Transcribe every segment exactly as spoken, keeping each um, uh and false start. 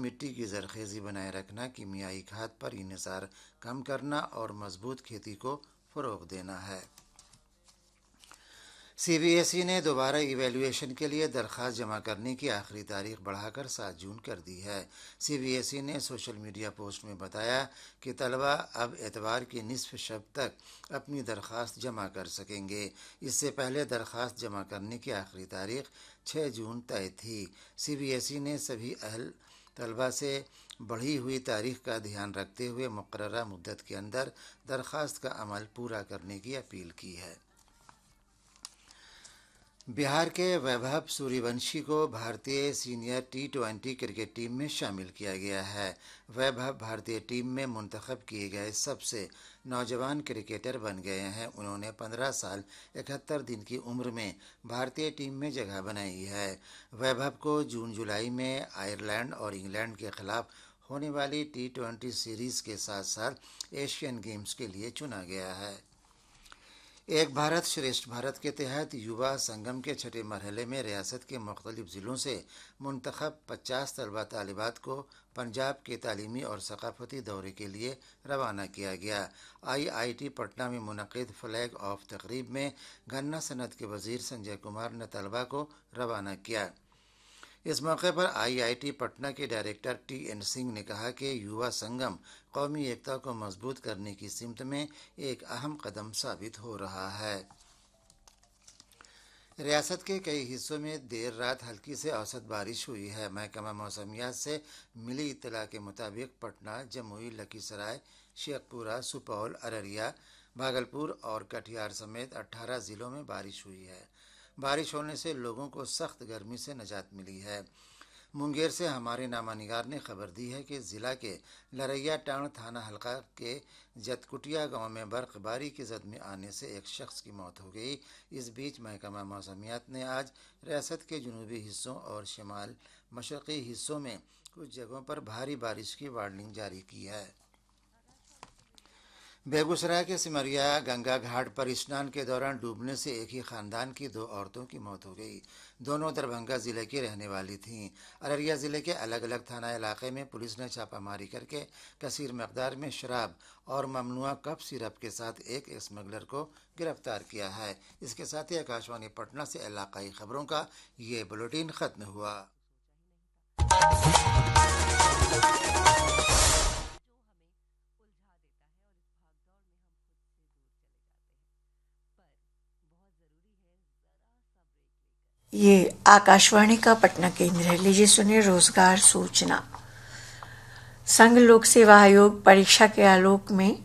मिट्टी की जरखेज़ी बनाए रखना, कीमियाई खाद पर इन्हिसार कम करना और मजबूत खेती को फ़रोग़ देना है। सी बी एस ई ने दोबारा इवैल्यूएशन के लिए दरख्वास्त जमा करने की आखिरी तारीख बढ़ाकर सात जून कर दी है। सी बी एस ई ने सोशल मीडिया पोस्ट में बताया कि तलबा अब एतवार की निसफ शब तक अपनी दरख्वास्त जमा कर सकेंगे। इससे पहले दरख्वास्त जमा करने की आखिरी तारीख छः जून तय थी। सी बी एस ई ने सभी अहल तलबा से बढ़ी हुई तारीख का ध्यान रखते हुए मुकर्ररा मुद्दत के अंदर दरख्वास्त का अमल पूरा करने की अपील की है। बिहार के वैभव सूर्यवंशी को भारतीय senior T twenty cricket team में शामिल किया गया है। वैभव भारतीय टीम में मुंतखब किए गए सबसे नौजवान क्रिकेटर बन गए हैं। उन्होंने पंद्रह साल इकहत्तर दिन की उम्र में भारतीय टीम में जगह बनाई है। वैभव को जून जुलाई में आयरलैंड और इंग्लैंड के खिलाफ होने वाली टी ट्वेंटी सीरीज़ के साथ साथ एशियन गेम्स के लिए चुना गया है। एक भारत श्रेष्ठ भारत के तहत युवा संगम के छठे मरहले में रियासत के मुख्तलिफ ज़िलों से मुंतखब पचास तलबा तालिबात को पंजाब के तालीमी और सकाफती दौरे के लिए रवाना किया गया। आई आई टी पटना में मुनक़िद फ्लैग ऑफ तकरीब में गन्ना सनत के वज़ीर संजय कुमार ने तलबा को रवाना किया। इस मौके पर आई आई टी पटना के डायरेक्टर टी एन सिंह ने कहा कि युवा संगम कौमी एकता को मजबूत करने की सिमत में एक अहम कदम साबित हो रहा है। रियासत के कई हिस्सों में देर रात हल्की से औसत बारिश हुई है। महकमा मौसमियात से मिली इत्तला के मुताबिक पटना, जमुई, लखीसराय, शेखपुरा, सुपौल, अररिया, भागलपुर और कटिहार समेत अठारह ज़िलों में बारिश हुई है। बारिश होने से लोगों को सख्त गर्मी से निजात मिली है। मुंगेर से हमारे नामानिगार ने खबर दी है कि ज़िला के लरैया टांड थाना हल्का के जतकुटिया गांव में बर्फबारी की जद में आने से एक शख्स की मौत हो गई। इस बीच महकमा मौसमियात ने आज रियासत के जनूबी हिस्सों और शिमाल मशरक़ी हिस्सों में कुछ जगहों पर भारी बारिश की वार्निंग जारी की है। बेगूसराय के सिमरिया गंगा घाट पर स्नान के दौरान डूबने से एक ही खानदान की दो औरतों की मौत हो गई। दोनों दरभंगा जिले की रहने वाली थीं। अररिया जिले के अलग अलग थाना इलाके में पुलिस ने छापामारी करके कसीर मकदार में शराब और ममनुआ कफ सिरप के साथ एक स्मगलर को गिरफ्तार किया है। इसके साथ ही आकाशवाणी पटना से इलाकाई खबरों का ये बुलेटिन खत्म हुआ। ये आकाशवाणी का पटना केंद्र है। लीजिए सुनिए रोजगार सूचना। संघ लोक सेवा आयोग परीक्षा के आलोक में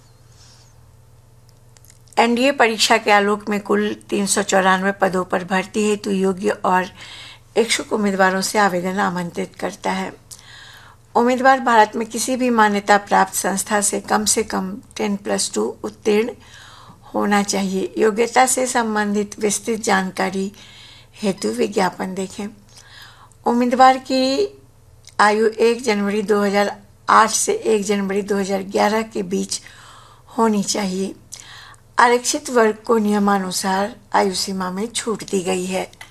एन डी ए परीक्षा के आलोक में कुल तीन सौ चौरानवे पदों पर भर्ती हेतु योग्य और इच्छुक उम्मीदवारों से आवेदन आमंत्रित करता है। उम्मीदवार भारत में किसी भी मान्यता प्राप्त संस्था से कम से कम टेन प्लस टू उत्तीर्ण होना चाहिए। योग्यता से संबंधित विस्तृत जानकारी हेतु विज्ञापन देखें। उम्मीदवार की आयु एक जनवरी दो हज़ार आठ से एक जनवरी दो हज़ार ग्यारह के बीच होनी चाहिए। आरक्षित वर्ग को नियमानुसार आयु सीमा में छूट दी गई है।